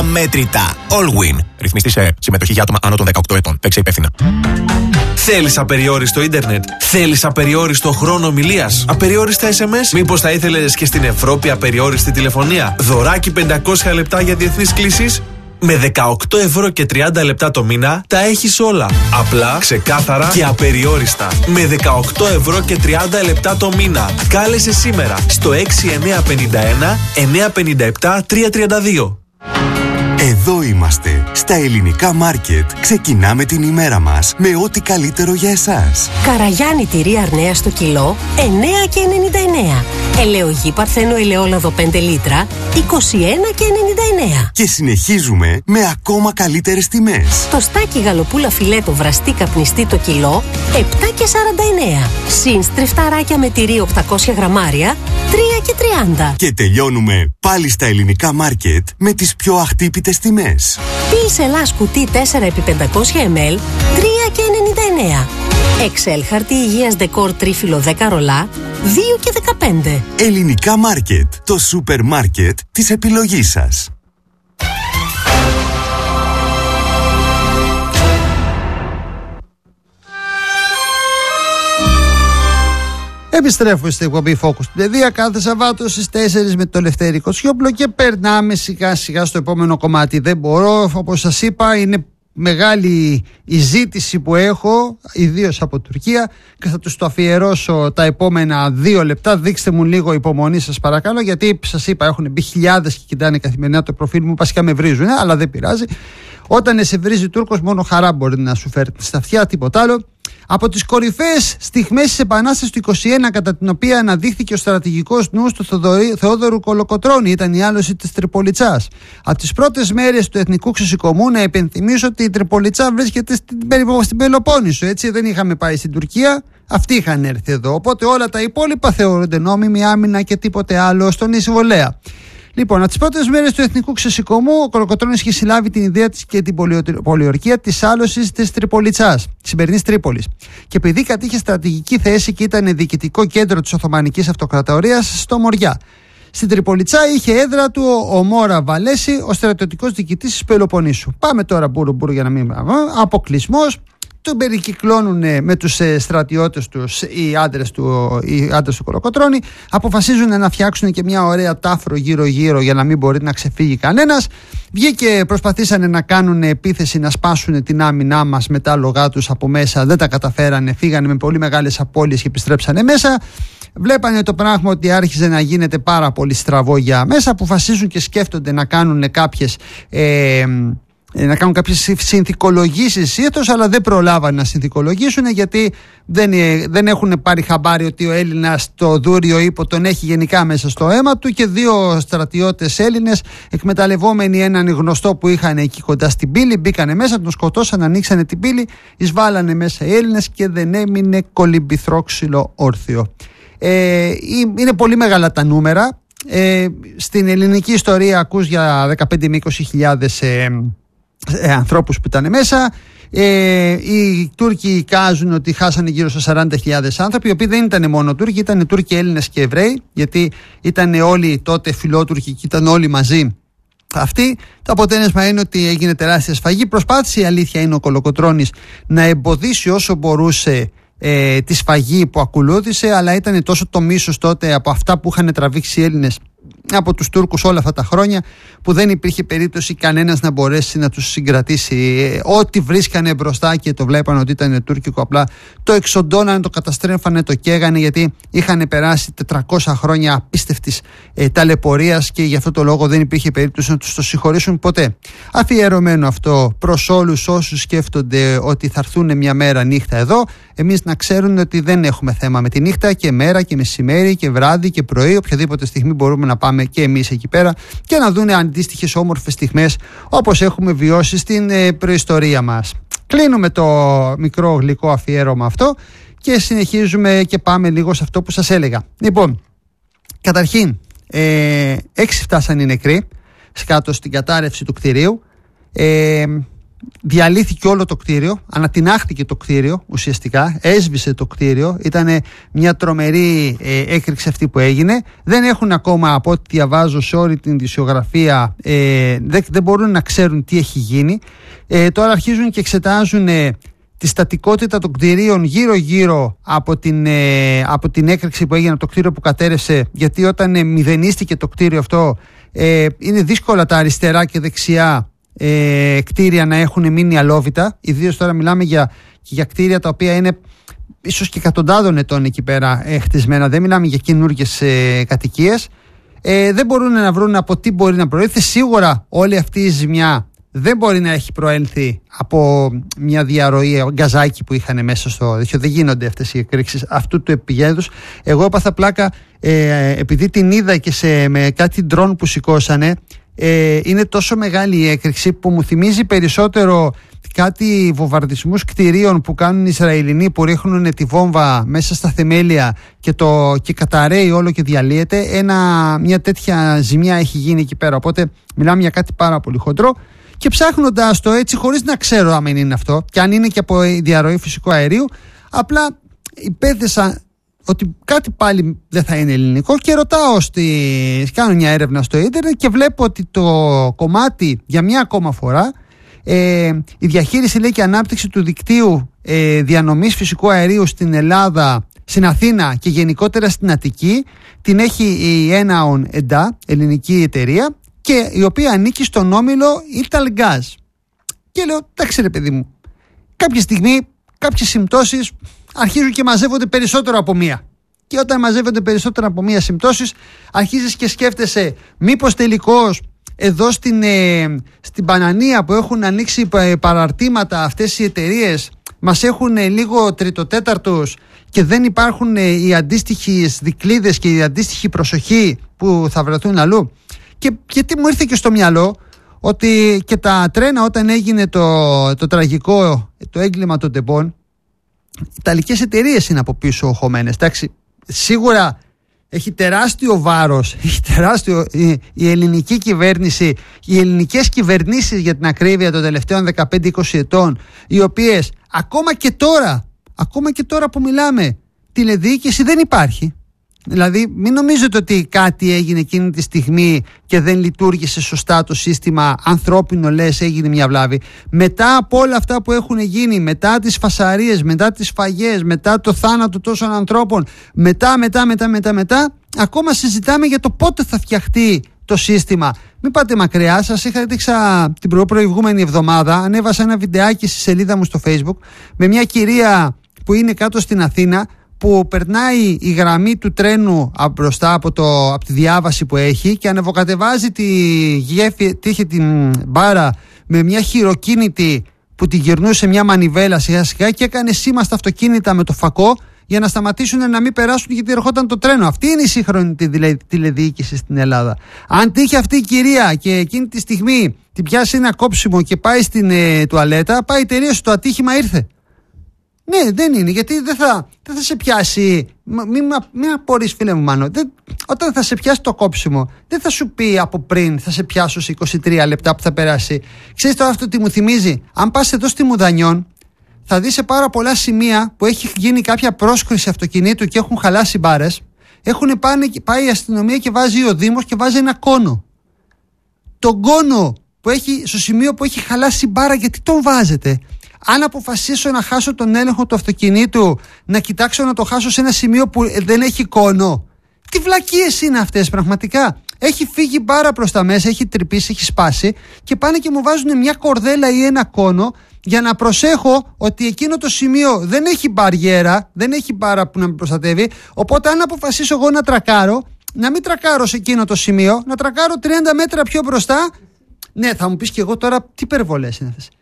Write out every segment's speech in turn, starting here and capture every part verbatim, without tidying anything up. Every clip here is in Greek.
Μέτρητα. Allwin. Ρυθμιστή σε συμμετοχή για άτομα άνω των δεκαοκτώ ετών. Παίξε υπεύθυνα. Θέλεις απεριόριστο ίντερνετ? Θέλεις απεριόριστο χρόνο ομιλίας? Απεριόριστα ες εμ ες? Μήπως θα ήθελες και στην Ευρώπη απεριόριστη τηλεφωνία? Δωράκι πεντακόσια λεπτά για διεθνείς κλήσεις? Με δεκαοκτώ ευρώ και τριάντα λεπτά το μήνα τα έχεις όλα. Απλά, ξεκάθαρα και απεριόριστα. Με δεκαοκτώ ευρώ και τριάντα λεπτά το μήνα. Κάλεσε σήμερα στο έξι εννιά πέντε ένα εννιά πέντε επτά τρία τρία δύο. Εδώ είμαστε, στα Ελληνικά Μάρκετ. Ξεκινάμε την ημέρα μας με ό,τι καλύτερο για εσάς. Καραγιάννη τυρί Αρνέα στο κιλό, εννέα και ενενήντα εννέα. Ελαιογή Παρθένο ελαιόλαδο πέντε λίτρα, είκοσι ένα και ενενήντα εννέα. Και συνεχίζουμε με ακόμα καλύτερες τιμές. Τοστάκι γαλοπούλα φιλέτο βραστή καπνιστή το κιλό, επτά και σαράντα εννέα. Συν στριφταράκια με τυρί οκτακόσια γραμμάρια, τρία και τριάντα. Και τελειώνουμε πάλι στα Ελληνικά Μάρκετ με τις πιο αχτύπητες τιμές. Πίς Ελλάς κουτί τέσσερα επί πεντακόσια μιλιλίτρα, τρία και ενενήντα εννέα. Εξέλ χαρτί υγείας δεκόρ τρίφυλλο δέκα ρολά, δύο και δεκαπέντε. Ελληνικά Μάρκετ, το σούπερ μάρκετ της επιλογής σας. Επιστρέφουμε στην εκπομπή Focus στην Παιδεία κάθε Σαββάτο στις τέσσερις με το Λευτέρη Κοτσιόπουλο και περνάμε σιγά σιγά στο επόμενο κομμάτι. Δεν μπορώ, όπως σας είπα, είναι μεγάλη η ζήτηση που έχω, ιδίως από Τουρκία, και θα τους το αφιερώσω τα επόμενα δύο λεπτά. Δείξτε μου λίγο υπομονή σας παρακαλώ, γιατί σας είπα έχουν μπει χιλιάδες και κοιτάνε καθημερινά το προφίλ μου, βασικά με βρίζουν, αλλά δεν πειράζει. Όταν σε βρίζει Τούρκος, μόνο χαρά μπορεί να σου φέρει στα αυτιά, τίποτα άλλο. Από τις κορυφαίες στιγμές της Επανάστασης του είκοσι ένα, κατά την οποία αναδείχθηκε ο στρατηγικός νους του Θεόδωρου Κολοκοτρώνη, ήταν η άλωση της Τριπολιτσάς. Από τις πρώτες μέρες του Εθνικού Ξεσηκωμού, να υπενθυμίσω ότι η Τριπολιτσά βρίσκεται στην, στην Πελοπόννησο, έτσι, δεν είχαμε πάει στην Τουρκία, αυτοί είχαν έρθει εδώ. Οπότε όλα τα υπόλοιπα θεωρούνται νόμιμη άμυνα και τίποτε άλλο στον εισβολέα. Λοιπόν, από τις πρώτες μέρες του Εθνικού Ξεσηκωμού, ο Κολοκοτρώνης είχε συλλάβει την ιδέα της και την πολιορκία της άλωσης της Τριπολιτσάς, της σημερινής Τρίπολης. Και επειδή κατήχε στρατηγική θέση και ήταν διοικητικό κέντρο της Οθωμανικής Αυτοκρατορίας στο Μοριά. Στην Τριπολιτσά είχε έδρα του ο Μόρα Βαλέση, ο στρατιωτικός διοικητής της Πελοποννήσου. Πάμε τώρα μπούρου μπούρου για να μην. Αποκλεισμός. Τον περικυκλώνουν με τους στρατιώτες τους οι άντρες του, οι άντρες του Κολοκοτρώνη. Αποφασίζουν να φτιάξουν και μια ωραία τάφρο γύρω-γύρω για να μην μπορεί να ξεφύγει κανένας. Βγήκε, προσπαθήσανε να κάνουν επίθεση, να σπάσουν την άμυνά μας με τα άλογά τους από μέσα. Δεν τα καταφέρανε, φύγανε με πολύ μεγάλες απώλειες και επιστρέψανε μέσα. Βλέπανε το πράγμα ότι άρχιζε να γίνεται πάρα πολύ στραβό για μέσα. Αποφασίζουν και σκέφτονται να κάνουν κάποιες. Ε, να κάνουν κάποιες συνθηκολογήσεις ήθως, αλλά δεν προλάβανε να συνθηκολογήσουν, γιατί δεν, δεν έχουν πάρει χαμπάρι ότι ο Έλληνας το δούριο ύπο τον έχει γενικά μέσα στο αίμα του, και δύο στρατιώτες Έλληνες, εκμεταλλευόμενοι έναν γνωστό που είχαν εκεί κοντά στην πύλη, μπήκανε μέσα, τον σκοτώσαν, ανοίξανε την πύλη, εισβάλανε μέσα οι Έλληνες και δεν έμεινε κολυμπηθρόξυλο όρθιο. Ε, είναι πολύ μεγάλα τα νούμερα. Ε, στην ελληνική ιστορία ακούς για δεκαπέντε με είκοσι χιλιάδες ε, Ε, ανθρώπους που ήταν μέσα. Ε, οι Τούρκοι εικάζουν ότι χάσανε γύρω στους σαράντα χιλιάδες άνθρωποι, οι οποίοι δεν ήταν μόνο Τούρκοι, ήταν Τούρκοι, Έλληνες και Εβραίοι, γιατί ήταν όλοι τότε φιλότουρκοι και ήταν όλοι μαζί αυτοί. Το αποτέλεσμα είναι ότι έγινε τεράστια σφαγή. Προσπάθησε, η αλήθεια είναι, ο Κολοκοτρώνης να εμποδίσει όσο μπορούσε ε, τη σφαγή που ακολούθησε, αλλά ήταν τόσο το μίσος τότε από αυτά που είχαν τραβήξει οι Έλληνες από τους Τούρκους όλα αυτά τα χρόνια, που δεν υπήρχε περίπτωση κανένας να μπορέσει να τους συγκρατήσει. Ό,τι βρίσκανε μπροστά και το βλέπανε ότι ήταν τουρκικό, απλά το εξοντώνανε, το καταστρέφανε, το καίγανε, γιατί είχαν περάσει τετρακόσια χρόνια απίστευτης ε, ταλαιπωρίας, και γι' αυτό το λόγο δεν υπήρχε περίπτωση να τους το συγχωρήσουν ποτέ. Αφιερωμένο αυτό προς όλους όσους σκέφτονται ότι θα έρθουν μια μέρα νύχτα εδώ. Εμείς να ξέρουν ότι δεν έχουμε θέμα με τη νύχτα, και μέρα και μεσημέρι και βράδυ και πρωί, οποιαδήποτε στιγμή μπορούμε να πάμε και εμείς εκεί πέρα και να δουν αντίστοιχες όμορφες στιγμές όπως έχουμε βιώσει στην ε, προϊστορία μας. Κλείνουμε το μικρό γλυκό αφιέρωμα αυτό και συνεχίζουμε και πάμε λίγο σε αυτό που σας έλεγα. Λοιπόν, καταρχήν, ε, έξι φτάσαν οι νεκροί κάτω στην κατάρρευση του κτηρίου. Ε, διαλύθηκε όλο το κτίριο, ανατινάχθηκε το κτίριο ουσιαστικά, έσβησε το κτίριο, ήταν μια τρομερή ε, έκρηξη αυτή που έγινε. Δεν έχουν ακόμα, από ό,τι διαβάζω σε όλη την ειδησιογραφία, ε, δεν, δεν μπορούν να ξέρουν τι έχει γίνει. Ε, τώρα αρχίζουν και εξετάζουν ε, τη στατικότητα των κτηρίων γύρω γύρω από την, ε, από την έκρηξη που έγινε από το κτίριο που κατέρευσε, γιατί όταν ε, μηδενίστηκε το κτίριο αυτό, ε, είναι δύσκολα τα αριστερά και δεξιά ε, κτίρια να έχουν μείνει αλόβητα. Ιδίως τώρα μιλάμε για, για κτίρια τα οποία είναι ίσως και εκατοντάδων ετών εκεί πέρα ε, χτισμένα, δεν μιλάμε για καινούργιες ε, κατοικίες. Ε, δεν μπορούν να βρουν από τι μπορεί να προέλθει. Σίγουρα όλη αυτή η ζημιά δεν μπορεί να έχει προέλθει από μια διαρροή γκαζάκι που είχαν μέσα στο δίχτυο. Δεν γίνονται αυτές οι εκρήξεις αυτού του επιγέδους. Εγώ έπαθα πλάκα ε, επειδή την είδα και σε, με κάτι ντρόν που σηκώσανε. Ε, είναι τόσο μεγάλη η έκρηξη που μου θυμίζει περισσότερο κάτι βομβαρδισμούς κτηρίων που κάνουν οι Ισραηλινοί, που ρίχνουν τη βόμβα μέσα στα θεμέλια και, το, και καταραίει όλο και διαλύεται. Ένα, μια τέτοια ζημιά έχει γίνει εκεί πέρα. Οπότε μιλάμε για κάτι πάρα πολύ χοντρό. Και ψάχνοντας το έτσι, χωρίς να ξέρω αν είναι αυτό και αν είναι και από διαρροή φυσικού αερίου, απλά υπέθεσα ότι κάτι πάλι δεν θα είναι ελληνικό και ρωτάω, στη... κάνω μια έρευνα στο ίντερνετ και βλέπω ότι το κομμάτι για μια ακόμα φορά, ε, η διαχείριση, λέει, και ανάπτυξη του δικτύου ε, διανομής φυσικού αερίου στην Ελλάδα, στην Αθήνα και γενικότερα στην Αττική, την έχει η Enaon ΕΝΤΑ, ελληνική εταιρεία, και η οποία ανήκει στον όμιλο Italgas. Και λέω, εντάξει ρε παιδί μου, κάποια στιγμή κάποιες συμπτώσεις αρχίζουν και μαζεύονται περισσότερο από μία. Και όταν μαζεύονται περισσότερο από μία συμπτώσεις, αρχίζεις και σκέφτεσαι μήπως τελικώς εδώ στην, ε, στην Πανανία που έχουν ανοίξει παραρτήματα αυτές οι εταιρείες μας έχουν ε, λίγο τριτοτέταρτους και δεν υπάρχουν ε, οι αντίστοιχες δικλείδες και η αντίστοιχη προσοχή που θα βρεθούν αλλού. Και γιατί μου ήρθε και στο μυαλό ότι και τα τρένα, όταν έγινε το, το τραγικό, το έγκλημα των τεμπών, οι ιταλικές εταιρείες είναι από πίσω χωμένες. Εντάξει, σίγουρα έχει τεράστιο βάρος, έχει τεράστιο η, η ελληνική κυβέρνηση, οι ελληνικές κυβερνήσεις για την ακρίβεια των τελευταίων δεκαπέντε είκοσι ετών, οι οποίες ακόμα και τώρα, ακόμα και τώρα που μιλάμε, τηλεδιοίκηση δεν υπάρχει. Δηλαδή μην νομίζετε ότι κάτι έγινε εκείνη τη στιγμή και δεν λειτουργήσε σωστά το σύστημα, ανθρώπινο λες, έγινε μια βλάβη. Μετά από όλα αυτά που έχουν γίνει, μετά τις φασαρίες, μετά τις φαγές, μετά το θάνατο τόσων ανθρώπων, μετά, μετά, μετά, μετά, μετά, ακόμα συζητάμε για το πότε θα φτιαχτεί το σύστημα. Μην πάτε μακριά, σας είχα δείξα την προ- προηγούμενη εβδομάδα, ανέβασα ένα βιντεάκι στη σελίδα μου στο Facebook με μια κυρία που είναι κάτω στην Αθήνα, που περνάει η γραμμή του τρένου μπροστά από, το, από τη διάβαση που έχει και ανεβοκατεβάζει τη γέφυρα, είχε την μπάρα με μια χειροκίνητη που τη γυρνούσε μια μανιβέλα σιγά σιγά και έκανε σήμα στα αυτοκίνητα με το φακό για να σταματήσουν να μην περάσουν γιατί ερχόταν το τρένο. Αυτή είναι η σύγχρονη τηλεδιοίκηση στην Ελλάδα. Αν τύχει αυτή η κυρία και εκείνη τη στιγμή την πιάσει ένα κόψιμο και πάει στην ε, τουαλέτα, πάει τελείως, το ατύχημα ήρθε. Ναι, δεν είναι, γιατί δεν θα, δεν θα σε πιάσει. Μην μη απορείς, φίλε μου, Μάνο. Δεν, όταν θα σε πιάσει το κόψιμο, δεν θα σου πει από πριν, θα σε πιάσω σε είκοσι τρία λεπτά που θα περάσει. Ξέρεις τώρα αυτό τι μου θυμίζει? Αν πας εδώ στη Μουδανιών, θα δεις σε πάρα πολλά σημεία που έχει γίνει κάποια πρόσκριση αυτοκινήτου και έχουν χαλάσει μπάρες. Έχουν πάνε, πάει η αστυνομία και βάζει ο Δήμος και βάζει ένα κόνο. Τον κόνο που έχει, στο σημείο που έχει χαλάσει μπάρα, γιατί τον βάζετε? Αν αποφασίσω να χάσω τον έλεγχο του αυτοκινήτου, να κοιτάξω να το χάσω σε ένα σημείο που δεν έχει κόνο. Τι βλακίες είναι αυτές πραγματικά? Έχει φύγει μπάρα προς τα μέσα, έχει τρυπήσει, έχει σπάσει και πάνε και μου βάζουν μια κορδέλα ή ένα κόνο για να προσέχω ότι εκείνο το σημείο δεν έχει μπαριέρα, δεν έχει μπάρα που να με προστατεύει. Οπότε αν αποφασίσω εγώ να τρακάρω, να μην τρακάρω σε εκείνο το σημείο, να τρακάρω τριάντα μέτρα πιο μπροστά. Ναι, θα μου πεις και εγώ τώρα τι υπερβολές είναι αυτές.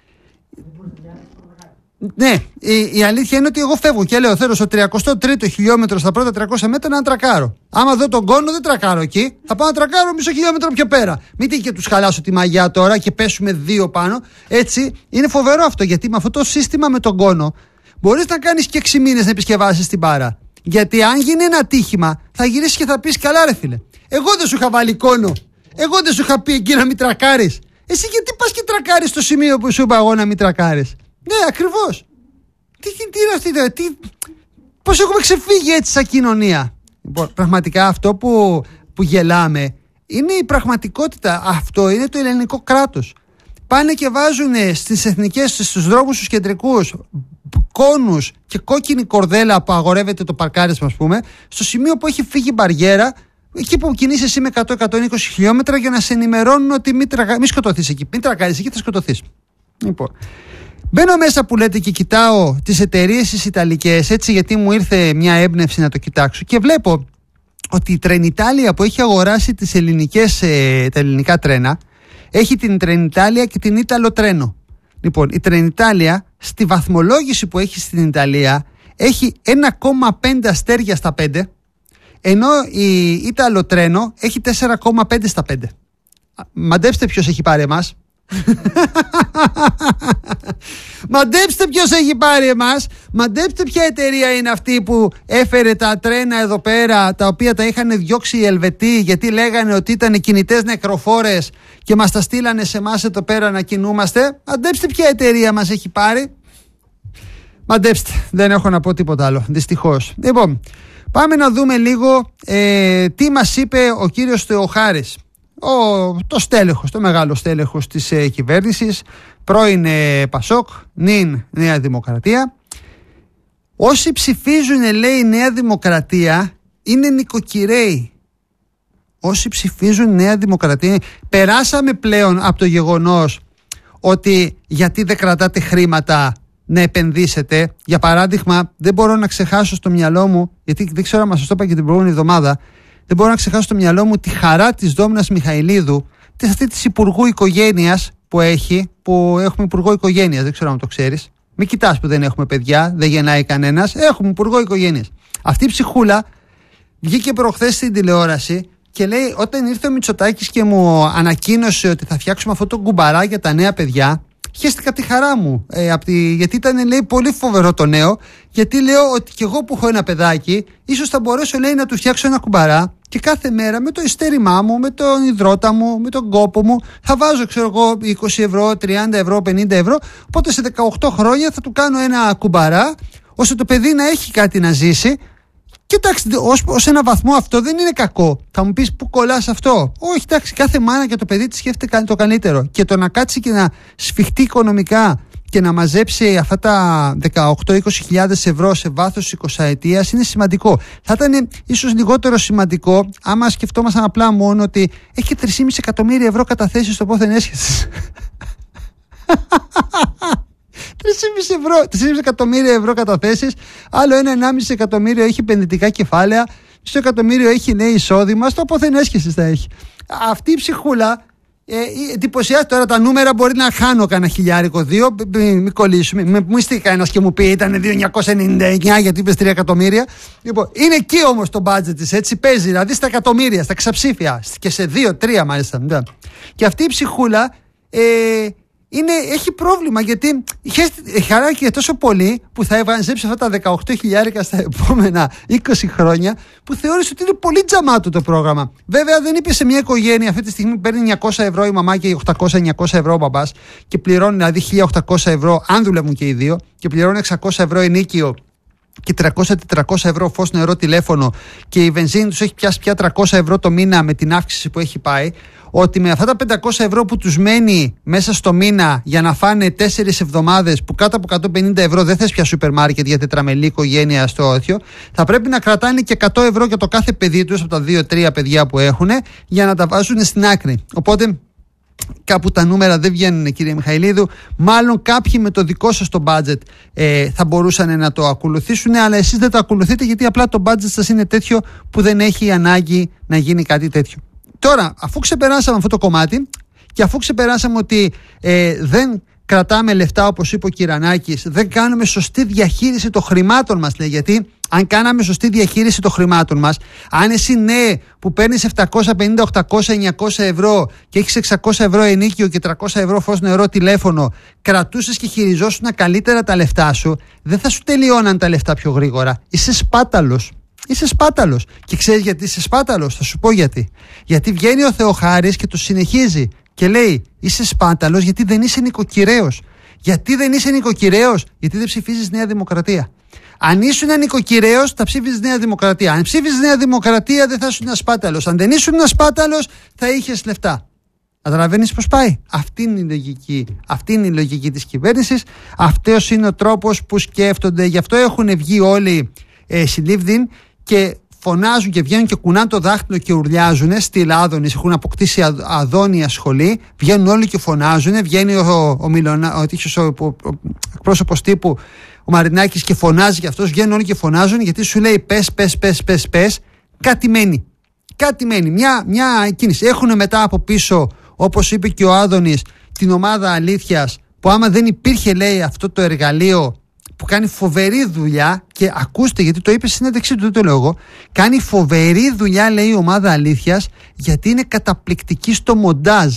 Ναι, η, η αλήθεια είναι ότι εγώ φεύγω και λέω θέλω στο τριάντα τρία χιλιόμετρο στα πρώτα τριακόσια μέτρα να τρακάρω. Άμα δω τον κόνο δεν τρακάρω εκεί, θα πάω να τρακάρω μισό χιλιόμετρο πιο πέρα. Μην τύχει και τους χαλάσω τη μαγιά τώρα και πέσουμε δύο πάνω. Έτσι είναι φοβερό αυτό, γιατί με αυτό το σύστημα με τον κόνο μπορείς να κάνεις και έξι μήνες να επισκευάσεις την μπάρα. Γιατί αν γίνει ένα ατύχημα θα γυρίσεις και θα πεις καλά ρε φίλε, εγώ δεν σου είχα βάλει κόνο, εγώ δεν σου είχα πει εκεί να μην τρακάρεις. Εσύ γιατί πας και τρακάρεις στο σημείο που σου είπα εγώ να μην τρακάρεις? Ναι, ακριβώς. Τι, τι, τι είναι αυτή, τι, πώς έχουμε ξεφύγει έτσι σαν κοινωνία? Λοιπόν, πραγματικά αυτό που, που γελάμε είναι η πραγματικότητα. Αυτό είναι το ελληνικό κράτος. Πάνε και βάζουν στις εθνικές, στους δρόμους τους κεντρικούς κόνους και κόκκινη κορδέλα που αγορεύεται το παρκάρισμα, ας πούμε, στο σημείο που έχει φύγει μπαριέρα, εκεί που κινείσαι εσύ με εκατό με εκατόν είκοσι χιλιόμετρα, για να σε ενημερώνουν ότι μην, τρακα... μην σκοτωθείς εκεί. Μην τρακάρεις εκεί, θα σκοτωθείς. Λοιπόν, μπαίνω μέσα που λέτε και κοιτάω τις εταιρείες τις ιταλικές, έτσι, γιατί μου ήρθε μια έμπνευση να το κοιτάξω, και βλέπω ότι η Trenitalia που έχει αγοράσει τις ελληνικές, ε, τα ελληνικά τρένα, έχει την Trenitalia και την Ίταλο Τρένο. Λοιπόν, η Trenitalia στη βαθμολόγηση που έχει στην Ιταλία έχει ένα κόμμα πέντε αστέρια στα πέντε, ενώ η Ίταλο Τρένο έχει τέσσερα κόμμα πέντε στα πέντε. Μαντέψτε ποιος έχει πάρει εμάς. Μαντέψτε ποιος έχει πάρει εμάς. Μαντέψτε ποια εταιρεία είναι αυτή που έφερε τα τρένα εδώ πέρα, τα οποία τα είχαν διώξει οι Ελβετοί γιατί λέγανε ότι ήταν κινητές νεκροφόρες και μας τα στείλανε σε εμάς εδώ πέρα να κινούμαστε. Μαντέψτε ποια εταιρεία μας έχει πάρει. Μαντέψτε, δεν έχω να πω τίποτα άλλο, δυστυχώς. Λοιπόν, πάμε να δούμε λίγο ε, τι μας είπε ο κύριος Θεοχάρης, ο, το στέλεχος, το μεγάλο στέλεχος της ε, κυβέρνησης, πρώην ε, Πασόκ, νυν Νέα Δημοκρατία. Όσοι ψηφίζουν, λέει, Νέα Δημοκρατία είναι νοικοκυρέοι. Όσοι ψηφίζουν Νέα Δημοκρατία, περάσαμε πλέον από το γεγονός ότι γιατί δεν κρατάτε χρήματα να επενδύσετε. Για παράδειγμα, δεν μπορώ να ξεχάσω στο μυαλό μου, γιατί δεν ξέρω αν σας το είπα και την προηγούμενη εβδομάδα, δεν μπορώ να ξεχάσω στο μυαλό μου τη χαρά της Δόμνας Μιχαηλίδου, της αυτή της Υπουργού Οικογένειας που έχει, που έχουμε Υπουργό Οικογένειας, δεν ξέρω αν το ξέρεις. Μην κοιτάς που δεν έχουμε παιδιά, δεν γεννάει κανένας. Έχουμε Υπουργό Οικογένειας. Αυτή η ψυχούλα βγήκε προχθές στην τηλεόραση και λέει, όταν ήρθε ο Μητσοτάκης και μου ανακοίνωσε ότι θα φτιάξουμε αυτό το κουμπαρά για τα νέα παιδιά, χαίστηκα τη χαρά μου, ε, από τη, γιατί ήταν, λέει, πολύ φοβερό το νέο, γιατί λέω ότι κι εγώ που έχω ένα παιδάκι ίσως θα μπορέσω, λέει, να του φτιάξω ένα κουμπαρά και κάθε μέρα με το ειστέρημά μου, με τον υδρότα μου, με τον κόπο μου θα βάζω, ξέρω εγώ, είκοσι ευρώ, τριάντα ευρώ, πενήντα ευρώ, οπότε σε δεκαοκτώ χρόνια θα του κάνω ένα κουμπαρά ώστε το παιδί να έχει κάτι να ζήσει. Κοιτάξτε, ως, ως ένα βαθμό αυτό δεν είναι κακό. Θα μου πεις, πού κολλάς αυτό? Όχι, εντάξει, κάθε μάνα και το παιδί της σκέφτεται το καλύτερο. Και το να κάτσει και να σφιχτεί οικονομικά και να μαζέψει αυτά τα δεκαοκτώ με είκοσι χιλιάδες ευρώ σε βάθος εικοσαετίας είναι σημαντικό. Θα ήταν ίσως λιγότερο σημαντικό άμα σκεφτόμασταν απλά μόνο ότι έχει τρία κόμμα πέντε εκατομμύρια ευρώ καταθέσεις στο πόθεν έσχεσης. τρία κόμμα πέντε εκατομμύρια ευρώ καταθέσεις, άλλο ένα ενάμιση εκατομμύριο έχει επενδυτικά κεφάλαια, στο εκατομμύριο έχει νέο εισόδημα, στο πόθεν έσχεσης θα έχει. Αυτή η ψυχούλα ε, εντυπωσιάζει. Τώρα τα νούμερα μπορεί να χάνω κανένα χιλιάρικο, δύο, μην κολλήσουμε. Μου είστε κανένας και μου πει ήταν δύο χιλιάδες εννιακόσια ενενήντα εννιά γιατί είπες τρία εκατομμύρια. Λοιπόν, είναι εκεί όμως το budget της, έτσι παίζει, δηλαδή στα εκατομμύρια, στα ξαψήφια και σε δύο, τρία μάλιστα. Ναι. Και αυτή η ψυχούλα ε, Είναι, έχει πρόβλημα γιατί χαράκει τόσο πολύ που θα ευανζέψει αυτά τα δεκαοκτώ χιλιάρικα στα επόμενα είκοσι χρόνια, που θεώρησε ότι είναι πολύ τζαμάτο το πρόγραμμα. Βέβαια δεν είπε σε μια οικογένεια αυτή τη στιγμή που παίρνει εννιακόσια ευρώ η μαμά και οκτακόσια εννιακόσια ευρώ ο μπαμπάς και πληρώνει δηλαδή χίλια οκτακόσια ευρώ αν δουλεύουν και οι δύο και πληρώνει εξακόσια ευρώ ενίκιο και τριακόσια με τετρακόσια ευρώ φως, νερό, τηλέφωνο και η βενζίνη τους έχει πιάσει πια τριακόσια ευρώ το μήνα με την αύξηση που έχει πάει, ότι με αυτά τα πεντακόσια ευρώ που τους μένει μέσα στο μήνα για να φάνε τέσσερις εβδομάδες, που κάτω από εκατόν πενήντα ευρώ δεν θες πια σούπερ μάρκετ για τετραμελή οικογένεια στο όθιο, θα πρέπει να κρατάνε και εκατό ευρώ για το κάθε παιδί τους από τα δύο τρία παιδιά που έχουν για να τα βάζουν στην άκρη. Οπότε κάπου τα νούμερα δεν βγαίνουν, κύριε Μιχαηλίδου. Μάλλον κάποιοι με το δικό σας το budget ε, θα μπορούσαν να το ακολουθήσουν, αλλά εσείς δεν το ακολουθείτε γιατί απλά το budget σας είναι τέτοιο που δεν έχει ανάγκη να γίνει κάτι τέτοιο. Τώρα, αφού ξεπεράσαμε αυτό το κομμάτι και αφού ξεπεράσαμε ότι ε, δεν κρατάμε λεφτά όπως είπε ο Κυρανάκης, δεν κάνουμε σωστή διαχείριση των χρημάτων μας, λέει, γιατί αν κάναμε σωστή διαχείριση των χρημάτων μας, αν εσύ, ναι, που παίρνεις επτακόσια πενήντα, οκτακόσια, εννιακόσια ευρώ και έχεις εξακόσια ευρώ ενίκιο και τριακόσια ευρώ φως, νερό, τηλέφωνο, κρατούσες και χειριζόσουν καλύτερα τα λεφτά σου, δεν θα σου τελειώναν τα λεφτά πιο γρήγορα. Είσαι σπάταλος. Είσαι σπάταλος. Και ξέρεις γιατί είσαι σπάταλος? Θα σου πω γιατί. Γιατί βγαίνει ο Θεοχάρης και το συνεχίζει. και λέει είσαι σπάταλος γιατί δεν είσαι νοικοκυρέος. Γιατί δεν είσαι νοικοκυρέος? Γιατί δεν ψηφίζεις Νέα Δημοκρατία. Αν ήσουν νοικοκυρέος, θα ψήφιζες Νέα Δημοκρατία. Αν ψήφιζες Νέα Δημοκρατία, δεν θα ήσουν σπάταλος. Αν δεν ήσουν σπάταλος, θα είχες λεφτά. Καταλαβαίνεις πώς πάει? Αυτή είναι η λογική. Αυτή είναι η λογική της κυβέρνησης. Αυτός είναι ο τρόπος που σκέφτονται. Γι' αυτό έχουν βγει όλοι ε, συλλήβδιν και φωνάζουν και βγαίνουν και κουνάνε το δάχτυλο και ουρλιάζουν. Στυλ Άδωνης, έχουν αποκτήσει αδόνια σχολή. Βγαίνουν όλοι και φωνάζουν. Βγαίνει ο, ο, ο, Μιλωνα, ο, ο, ο, ο, ο εκπρόσωπος τύπου, ο Μαρινάκης, και φωνάζει και αυτός. Βγαίνουν όλοι και φωνάζουν γιατί σου λέει πες, πες, πες, πες, πες. Κάτι μένει. Κάτι μένει. Μια, μια κίνηση. Έχουν μετά από πίσω, όπως είπε και ο Άδωνης, την ομάδα αλήθειας, που άμα δεν υπήρχε, λέει, αυτό το εργαλείο που κάνει φοβερή δουλειά, και ακούστε γιατί το είπε στη συνέντευξή του, δεν το λέω εγώ, κάνει φοβερή δουλειά, λέει, η ομάδα αλήθειας, γιατί είναι καταπληκτική στο μοντάζ.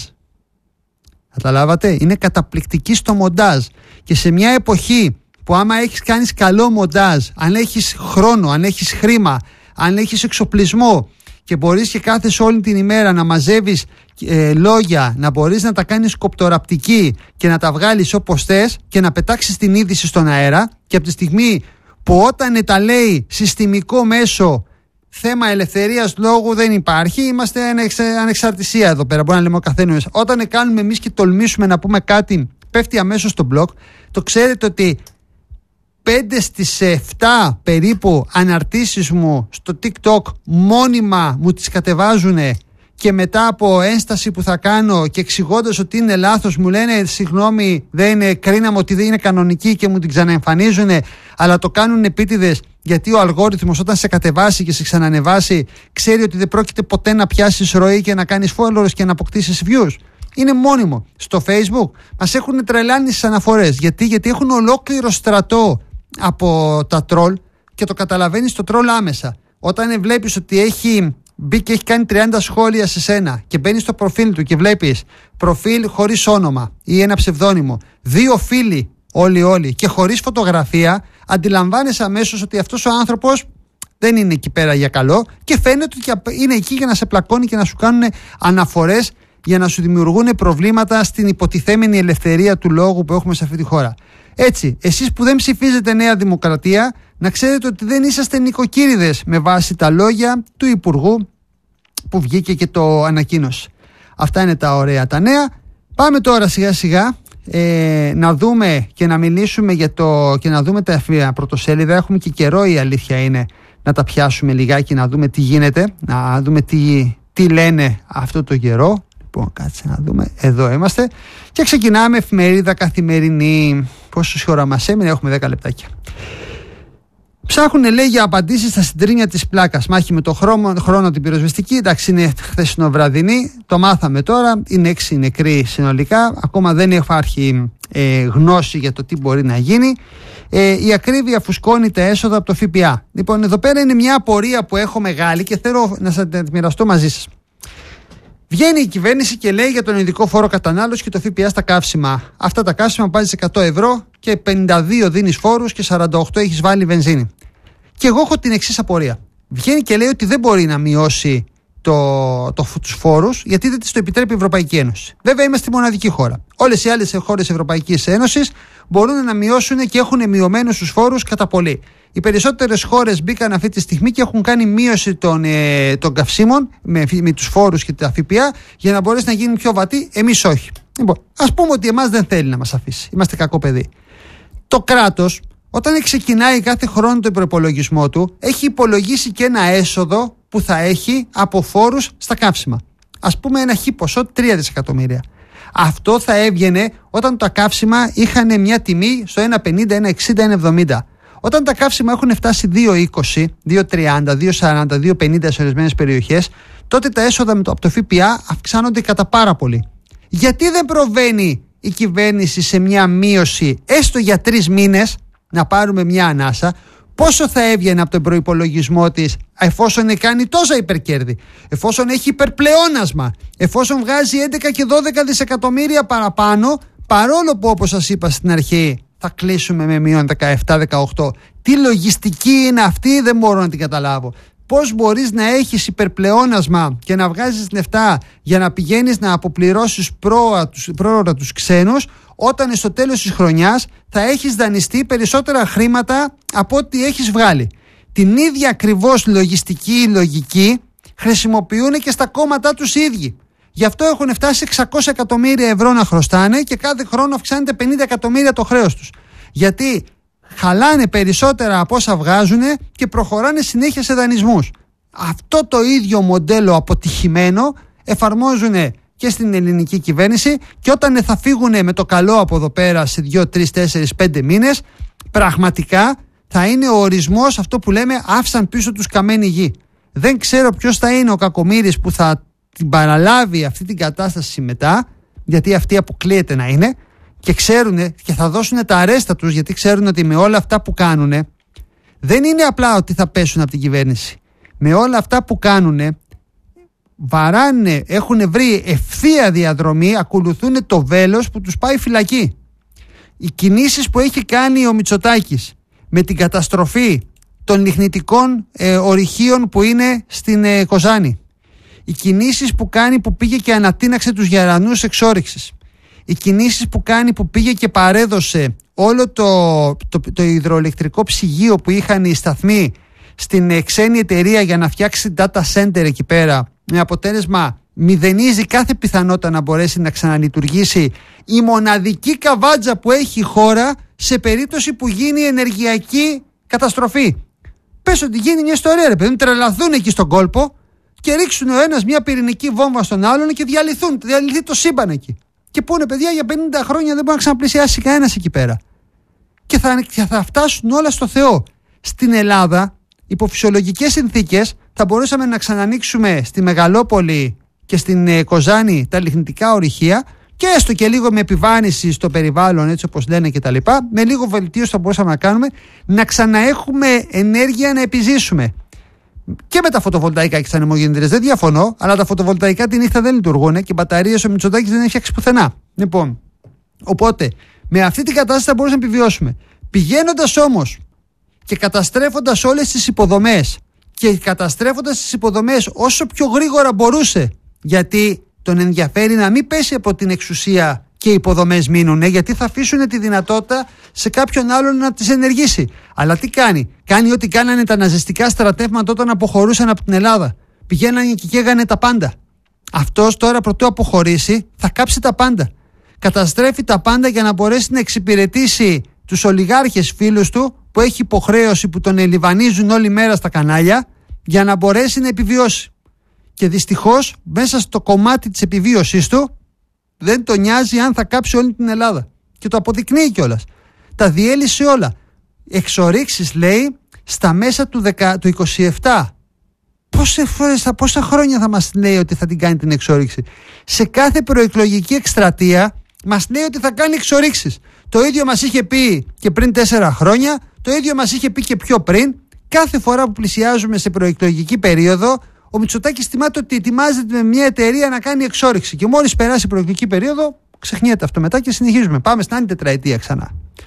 Καταλάβατε? Είναι καταπληκτική στο μοντάζ. Και σε μια εποχή που άμα έχεις κάνεις καλό μοντάζ, αν έχεις χρόνο, αν έχεις χρήμα, αν έχεις εξοπλισμό και μπορείς και κάθεσαι όλη την ημέρα να μαζεύεις ε, λόγια, να μπορείς να τα κάνεις κοπτοραπτική και να τα βγάλεις όπως θες και να πετάξεις την είδηση στον αέρα, και από τη στιγμή που όταν τα λέει συστημικό μέσο, θέμα ελευθερίας λόγου δεν υπάρχει, είμαστε ανεξ, ανεξαρτησία εδώ πέρα, μπορεί να λέμε ο καθένας. Όταν κάνουμε εμείς και τολμήσουμε να πούμε κάτι, πέφτει αμέσως στο μπλοκ. Το ξέρετε ότι πέντε στις επτά περίπου αναρτήσεις μου στο TikTok μόνιμα μου τις κατεβάζουν, και μετά από ένσταση που θα κάνω και εξηγώντας ότι είναι λάθος, μου λένε συγγνώμη, δεν είναι, κρίναμε ότι δεν είναι κανονική, και μου την ξαναεμφανίζουν, αλλά το κάνουν επίτηδες, γιατί ο αλγόριθμος όταν σε κατεβάσει και σε ξανανεβάσει ξέρει ότι δεν πρόκειται ποτέ να πιάσεις ροή και να κάνεις followers και να αποκτήσεις views. Είναι μόνιμο. Στο Facebook μας έχουν τρελάνει στις αναφορές. Γιατί, γιατί έχουν ολόκληρο στρατό από τα τρόλ, και το καταλαβαίνεις το τρόλ άμεσα. Όταν βλέπεις ότι έχει μπει και έχει κάνει τριάντα σχόλια σε σένα και μπαίνεις στο προφίλ του και βλέπεις προφίλ χωρίς όνομα ή ένα ψευδόνυμο, δύο φίλοι όλοι όλοι και χωρίς φωτογραφία, αντιλαμβάνεσαι αμέσως ότι αυτός ο άνθρωπος δεν είναι εκεί πέρα για καλό, και φαίνεται ότι είναι εκεί για να σε πλακώνει και να σου κάνουν αναφορές, για να σου δημιουργούν προβλήματα στην υποτιθέμενη ελευθερία του λόγου που έχουμε σε αυτή τη χώρα. Έτσι, εσείς που δεν ψηφίζετε Νέα Δημοκρατία, να ξέρετε ότι δεν είσαστε νοικοκύριδες, με βάση τα λόγια του Υπουργού που βγήκε και το ανακοίνωσε. Αυτά είναι τα ωραία τα νέα. Πάμε τώρα σιγά σιγά ε, να δούμε και να μιλήσουμε για το, και να δούμε τα πρωτοσέλιδα. Έχουμε και καιρό, η αλήθεια είναι, να τα πιάσουμε λιγάκι, να δούμε τι γίνεται, να δούμε τι, τι λένε αυτό το καιρό. Λοιπόν, κάτσε να δούμε. Εδώ είμαστε. Και ξεκινάμε εφημερίδα Καθημερινή. Πόσο ώρα μας έμεινε? Έχουμε δέκα λεπτάκια. Ψάχνουν, λέει, για απαντήσεις στα συντρίμια της πλάκας. Μάχη με το χρόνο, χρόνο την πυροσβεστική. Εντάξει, είναι χθεσινοβραδινή. Το μάθαμε τώρα. Είναι έξι νεκροί συνολικά. Ακόμα δεν υπάρχει ε, γνώση για το τι μπορεί να γίνει. Ε, η ακρίβεια φουσκώνει τα έσοδα από το ΦΠΑ. Λοιπόν, εδώ πέρα είναι μια απορία που έχω μεγάλη και θέλω να σας τη μοιραστώ μαζί σας. Βγαίνει η κυβέρνηση και λέει για τον ειδικό φόρο κατανάλωση και το ΦΠΑ στα καύσιμα. Αυτά τα καύσιμα βάζεις εκατό ευρώ και πενήντα δύο δίνεις φόρους και σαράντα οκτώ έχεις βάλει βενζίνη. Και εγώ έχω την εξής απορία. Βγαίνει και λέει ότι δεν μπορεί να μειώσει το, το, τους φόρους, γιατί δεν της το επιτρέπει η Ευρωπαϊκή Ένωση. Βέβαια, είμαστε η μοναδική χώρα. Όλες οι άλλες χώρες Ευρωπαϊκής Ένωσης μπορούν να μειώσουν και έχουν μειωμένους τους φόρους κατά πολύ. Οι περισσότερες χώρες μπήκαν αυτή τη στιγμή και έχουν κάνει μείωση των, ε, των καυσίμων με, με τους φόρους και τα ΦΠΑ για να μπορέσει να γίνει πιο βατή. Εμείς όχι. Λοιπόν, ας πούμε ότι εμάς δεν θέλει να μας αφήσει. Είμαστε κακό παιδί. Το κράτος, όταν ξεκινάει κάθε χρόνο το προπολογισμό του, έχει υπολογίσει και ένα έσοδο που θα έχει από φόρους στα καύσιμα. Ας πούμε ένα χι ποσό, τρία δισεκατομμύρια. Αυτό θα έβγαινε όταν τα καύσιμα είχαν μια τιμή στο ένα πενήντα, ένα εξήντα, ένα εβδομήντα. Όταν τα καύσιμα έχουν φτάσει δύο είκοσι, δύο τριάντα, δύο σαράντα, δύο πενήντα σε ορισμένες περιοχές, τότε τα έσοδα από το ΦΠΑ αυξάνονται κατά πάρα πολύ. Γιατί δεν προβαίνει η κυβέρνηση σε μια μείωση, έστω για τρεις μήνες, να πάρουμε μια ανάσα? Πόσο θα έβγαινε από τον προϋπολογισμό της, εφόσον κάνει τόσα υπερκέρδη, εφόσον έχει υπερπλεόνασμα, εφόσον βγάζει έντεκα και δώδεκα δισεκατομμύρια παραπάνω, παρόλο που, όπως σας είπα στην αρχή, θα κλείσουμε με μείον δεκαεπτά δεκαοκτώ. Τι λογιστική είναι αυτή, δεν μπορώ να την καταλάβω. πώς μπορείς να έχεις υπερπλεόνασμα και να βγάζεις λεφτά για να πηγαίνεις να αποπληρώσεις πρόωρα τους ξένους, όταν στο τέλος της χρονιάς θα έχεις δανειστεί περισσότερα χρήματα από ό,τι έχεις βγάλει. Την ίδια ακριβώς λογιστική λογική χρησιμοποιούν και στα κόμματά τους οι ίδιοι. Γι' αυτό έχουν φτάσει εξακόσια εκατομμύρια ευρώ να χρωστάνε και κάθε χρόνο αυξάνεται πενήντα εκατομμύρια το χρέος τους. Γιατί χαλάνε περισσότερα από όσα βγάζουν και προχωράνε συνέχεια σε δανεισμούς. Αυτό το ίδιο μοντέλο αποτυχημένο εφαρμόζουν και στην ελληνική κυβέρνηση, και όταν θα φύγουν με το καλό από εδώ πέρα σε δύο, τρεις, τέσσερις, πέντε μήνες, πραγματικά θα είναι ο ορισμός αυτό που λέμε άφησαν πίσω τους καμένη γη. Δεν ξέρω ποιος θα είναι ο κακομοίρης που θα την παραλάβει αυτή την κατάσταση μετά, γιατί αυτή αποκλείεται να είναι, και ξέρουν και θα δώσουν τα αρέστα τους, γιατί ξέρουν ότι με όλα αυτά που κάνουν δεν είναι απλά ότι θα πέσουν από την κυβέρνηση. Με όλα αυτά που κάνουν βαράνε, έχουν βρει ευθεία διαδρομή, ακολουθούν το βέλος που τους πάει φυλακή. Οι κινήσεις που έχει κάνει ο Μητσοτάκης με την καταστροφή των λιχνητικών ε, ορυχείων που είναι στην ε, Κοζάνη, οι κινήσεις που κάνει που πήγε και ανατείναξε τους γερανούς εξόρυξης, οι κινήσεις που κάνει που πήγε και παρέδωσε όλο το, το, το υδροελεκτρικό ψυγείο που είχαν οι σταθμοί στην ε, ξένη εταιρεία για να φτιάξει data center εκεί πέρα, με αποτέλεσμα μηδενίζει κάθε πιθανότητα να μπορέσει να ξαναλειτουργήσει η μοναδική καβάτζα που έχει η χώρα σε περίπτωση που γίνει ενεργειακή καταστροφή. Πες ότι γίνει μια ιστορία, ρε παιδί, τρελαθούν εκεί στον κόλπο και ρίξουν ο ένας μια πυρηνική βόμβα στον άλλον και διαλυθούν, διαλυθεί το σύμπαν εκεί. Και πούνε, παιδιά, για πενήντα χρόνια δεν μπορεί να ξαναπλησιάσει κανένας εκεί πέρα. Και θα, θα φτάσουν όλα στο Θεό. Στην Ελλάδα, υπό φυσιολογικές συνθήκες, θα μπορούσαμε να ξανανοίξουμε στη Μεγαλόπολη και στην ε, Κοζάνη τα λιχνητικά ορυχεία, και έστω και λίγο με επιβάρυνση στο περιβάλλον, έτσι όπως λένε κτλ. Με λίγο βελτίωση θα μπορούσαμε να κάνουμε, να ξαναέχουμε ενέργεια να επιζήσουμε. Και με τα φωτοβολταϊκά και τις ανεμογεννήτριες δεν διαφωνώ, αλλά τα φωτοβολταϊκά τη νύχτα δεν λειτουργούν και μπαταρίες ο Μητσοτάκης δεν έχει φτιάξει πουθενά. Λοιπόν, οπότε με αυτή την κατάσταση θα μπορούσαμε να επιβιώσουμε. Πηγαίνοντας όμως και καταστρέφοντας όλες τις υποδομές, και καταστρέφοντας τις υποδομές όσο πιο γρήγορα μπορούσε, γιατί τον ενδιαφέρει να μην πέσει από την εξουσία και οι υποδομές μείνουν, γιατί θα αφήσουν τη δυνατότητα σε κάποιον άλλον να τις ενεργήσει. Αλλά τι κάνει? Κάνει ό,τι κάνανε τα ναζιστικά στρατεύματα όταν αποχωρούσαν από την Ελλάδα. Πηγαίνανε και καίγανε τα πάντα. Αυτός τώρα, πρωτού αποχωρήσει, θα κάψει τα πάντα. Καταστρέφει τα πάντα για να μπορέσει να εξυπηρετήσει τους ολιγάρχες φίλους του, που έχει υποχρέωση, που τον ελιβανίζουν όλη μέρα στα κανάλια, για να μπορέσει να επιβιώσει. Και δυστυχώς μέσα στο κομμάτι της επιβίωσής του δεν τον νοιάζει αν θα κάψει όλη την Ελλάδα. Και το αποδεικνύει κιόλας. Τα διέλυσε όλα. Εξορίξεις, λέει, στα μέσα του, δεκα, του είκοσι επτά. Πόσες φορές, πόσα χρόνια θα μας λέει ότι θα την κάνει την εξόριξη? Σε κάθε προεκλογική εκστρατεία μας λέει ότι θα κάνει εξορίξεις. Το ίδιο μας είχε πει και πριν τέσσερα χρόνια, το ίδιο μας είχε πει και πιο πριν. Κάθε φορά που πλησιάζουμε σε προεκλογική περίοδο, ο Μητσοτάκης θυμάται ότι ετοιμάζεται με μια εταιρεία να κάνει εξόριξη. Και μόλις περάσει η προεκλογική περίοδο, ξεχνιέται αυτό μετά και συνεχίζουμε. Πάμε στην άλλη τετραετία ξανά.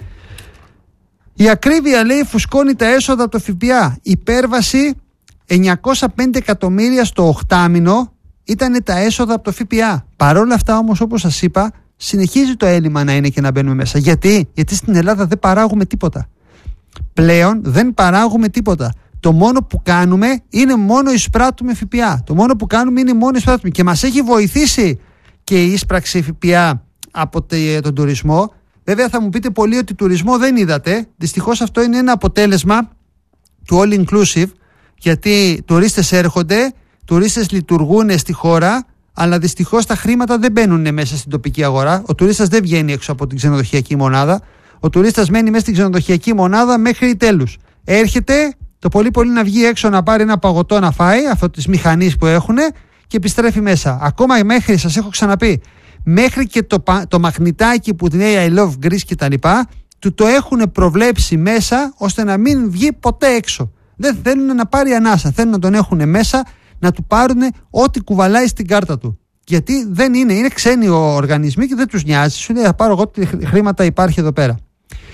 Η ακρίβεια, λέει, φουσκώνει τα έσοδα από το ΦΠΑ. Υπέρβαση εννιακόσια πέντε εκατομμύρια στο οχτάμηνο ήταν τα έσοδα από το ΦΠΑ. Παρ' όλα αυτά όμως, όπως σας είπα, συνεχίζει το έλλειμμα να είναι και να μπαίνουμε μέσα. Γιατί? Γιατί στην Ελλάδα δεν παράγουμε τίποτα. Πλέον δεν παράγουμε τίποτα. Το μόνο που κάνουμε είναι μόνο εισπράττουμε ΦΠΑ. Το μόνο που κάνουμε είναι μόνο εισπράττουμε. Και μας έχει βοηθήσει και η εισπράξη ΦΠΑ από τον τουρισμό. Βέβαια θα μου πείτε πολλοί ότι τουρισμό δεν είδατε. Δυστυχώς αυτό είναι ένα αποτέλεσμα του all inclusive, γιατί τουρίστες έρχονται, τουρίστες λειτουργούν στη χώρα, αλλά δυστυχώς τα χρήματα δεν μπαίνουν μέσα στην τοπική αγορά. Ο τουρίστας δεν βγαίνει έξω από την ξενοδοχειακή μονάδα. Ο τουρίστας μένει μέσα στην ξενοδοχειακή μονάδα μέχρι τέλους. Έρχεται το πολύ πολύ να βγει έξω να πάρει ένα παγωτό να φάει, αυτό της μηχανής που έχουν, και επιστρέφει μέσα. Ακόμα μέχρι, σας έχω ξαναπεί, μέχρι και το, το μαγνητάκι που την λέει I love Greece και τα λοιπά, του το έχουν προβλέψει μέσα ώστε να μην βγει ποτέ έξω. Δεν θέλουν να πάρει ανάσα, θέλουν να τον έχουν μέσα, να του πάρουν ό,τι κουβαλάει στην κάρτα του. Γιατί δεν είναι, είναι ξένοι οργανισμοί και δεν τους νοιάζει. Σου λέει, θα πάρω εγώ τι χρήματα υπάρχει εδώ πέρα.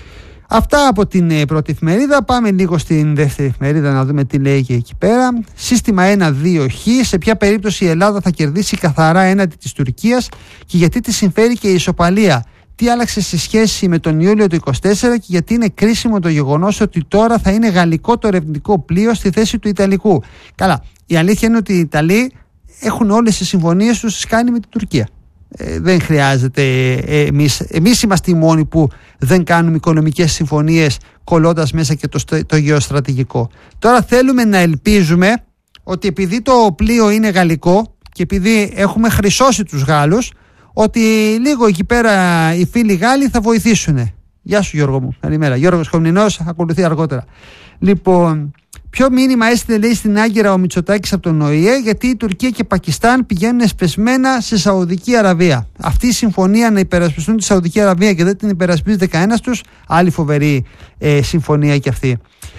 Αυτά από την ε, πρώτη εφημερίδα. Πάμε λίγο στην δεύτερη εφημερίδα να δούμε τι λέει και εκεί πέρα. Σύστημα ένα δύο χ. Σε ποια περίπτωση η Ελλάδα θα κερδίσει καθαρά έναντι της Τουρκίας και γιατί τη συμφέρει και η ισοπαλία. Τι άλλαξε σε σχέση με τον Ιούλιο του είκοσι τέσσερα και γιατί είναι κρίσιμο το γεγονός ότι τώρα θα είναι γαλλικό το ερευνητικό πλοίο στη θέση του Ιταλικού. Καλά, η αλήθεια είναι ότι οι Ιταλοί έχουν όλες τις συμφωνίες τους κάνει με την Τουρκία. Ε, δεν χρειάζεται ε, εμείς, εμείς είμαστε οι μόνοι που δεν κάνουμε οικονομικές συμφωνίες κολλώντας μέσα και το, το γεωστρατηγικό. Τώρα θέλουμε να ελπίζουμε ότι επειδή το πλοίο είναι γαλλικό και επειδή έχουμε χρυσώσει τους Γάλλους, ότι λίγο εκεί πέρα οι φίλοι Γάλλοι θα βοηθήσουν. Γεια σου Γιώργο μου, καλημέρα. Γιώργος Κομνηνός, ακολουθεί αργότερα. Λοιπόν, ποιο μήνυμα έστειλε λέει στην Άγκυρα ο Μητσοτάκης από τον ΟΗΕ, γιατί η Τουρκία και Πακιστάν πηγαίνουν εσπεσμένα στη Σαουδική Αραβία. Αυτή η συμφωνία να υπερασπιστούν τη Σαουδική Αραβία και δεν την υπερασπίζεται κανένας τους, άλλη φοβερή ε, συμφωνία κι αυτή.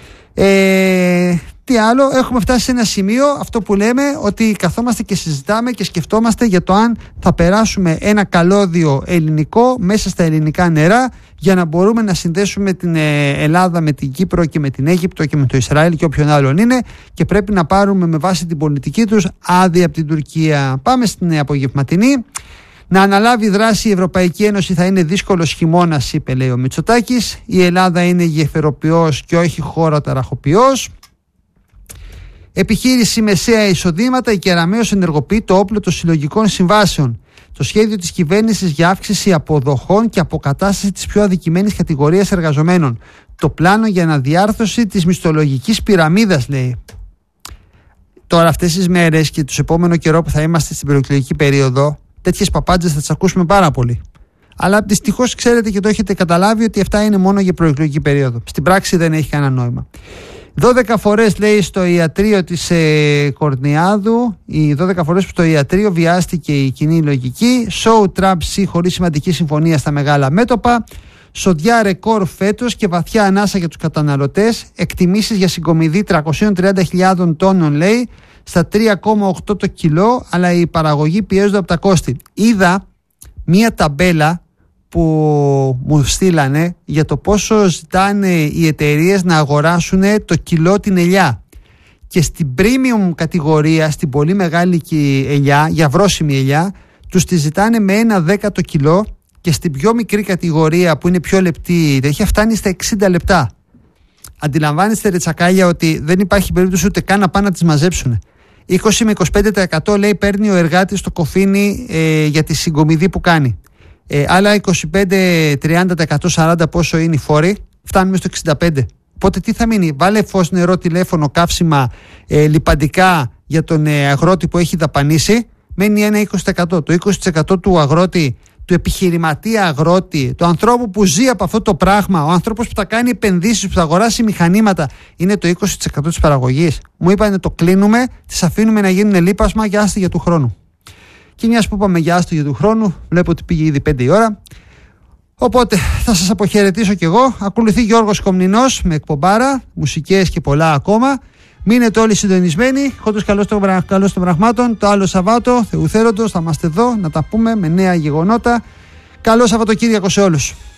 Ε, τι άλλο, έχουμε φτάσει σε ένα σημείο, αυτό που λέμε, ότι καθόμαστε και συζητάμε και σκεφτόμαστε για το αν θα περάσουμε ένα καλώδιο ελληνικό μέσα στα ελληνικά νερά για να μπορούμε να συνδέσουμε την Ελλάδα με την Κύπρο και με την Αίγυπτο και με το Ισραήλ και όποιον άλλον είναι, και πρέπει να πάρουμε με βάση την πολιτική τους άδεια από την Τουρκία. Πάμε στην απογευματινή. Να αναλάβει δράση η Ευρωπαϊκή Ένωση θα είναι δύσκολος χειμώνας, είπε λέει ο Μητσοτάκης. Η Ελλάδα είναι γεφεροποιός και όχι χώρα ταραχοποιός. Επιχείρηση μεσαία εισοδήματα, η Κεραμέως ενεργοποιεί το όπλο των συλλογικών συμβάσεων. Το σχέδιο της κυβέρνησης για αύξηση αποδοχών και αποκατάσταση της πιο αδικημένης κατηγορίας εργαζομένων. Το πλάνο για αναδιάρθρωση της μισθολογικής πυραμίδας, λέει. Τώρα αυτές τις μέρες και τους επόμενο καιρό που θα είμαστε στην προεκλογική περίοδο, τέτοιες παπάντζες θα τις ακούσουμε πάρα πολύ. Αλλά δυστυχώς ξέρετε και το έχετε καταλάβει ότι αυτά είναι μόνο για προεκλογική περίοδο. Στην πράξη δεν έχει κανένα νόημα. δώδεκα φορές λέει στο ιατρείο της ε, Κορνιάδου, οι δώδεκα φορές που στο ιατρείο βιάστηκε η κοινή λογική. Show Trump C χωρίς σημαντική συμφωνία στα μεγάλα μέτωπα. Σοδιά ρεκόρ φέτος και βαθιά ανάσα για τους καταναλωτές. Εκτιμήσεις για συγκομιδή τριακόσιες τριάντα χιλιάδες τόνων λέει, στα τρία κόμμα οκτώ το κιλό, αλλά η παραγωγή πιέζονται από τα κόστη. Είδα μία ταμπέλα που μου στείλανε για το πόσο ζητάνε οι εταιρείες να αγοράσουν το κιλό την ελιά. Και στην premium κατηγορία, στην πολύ μεγάλη ελιά, για βρώσιμη ελιά, τους τη ζητάνε με ένα δέκα το κιλό, και στην πιο μικρή κατηγορία που είναι πιο λεπτή, έχει φτάνει στα εξήντα λεπτά. Αντιλαμβάνεστε ρε τσακάλια ότι δεν υπάρχει περίπτωση ούτε καν να πάνε να τις μαζέψουν. είκοσι με είκοσι πέντε τοις εκατό λέει παίρνει ο εργάτης το κοφίνι ε, για τη συγκομιδή που κάνει. Ε, άλλα είκοσι πέντε με τριάντα τοις εκατό, σαράντα τοις εκατό πόσο είναι οι φόροι, φτάνουμε στο εξήντα πέντε τοις εκατό. Οπότε τι θα μείνει, βάλε φως, νερό, τηλέφωνο, καύσιμα, ε, λιπαντικά για τον ε, αγρότη που έχει δαπανίσει, μένει ένα είκοσι τοις εκατό. Το είκοσι τοις εκατό του αγρότη, του επιχειρηματία αγρότη, του ανθρώπου που ζει από αυτό το πράγμα, ο άνθρωπος που θα κάνει επενδύσεις, που θα αγοράσει μηχανήματα, είναι το είκοσι τοις εκατό της παραγωγής. Μου είπανε το κλείνουμε, τις αφήνουμε να γίνουν λίπασμα και άστη για του χρόνου. Και μιας που είπαμε για άστη για του χρόνου, βλέπω ότι πήγε ήδη πέντε η ώρα. Οπότε θα σας αποχαιρετήσω κι εγώ. Ακολουθεί Γιώργος Κομνηνός με εκπομπάρα, μουσικές και πολλά ακόμα. Μείνετε όλοι συντονισμένοι. Χόντως καλώς των, καλώς των πραγμάτων. Το άλλο Σαββάτο, Θεού θέλοντος, θα είμαστε εδώ να τα πούμε με νέα γεγονότα. Καλό Σαββατοκύριακο σε όλους.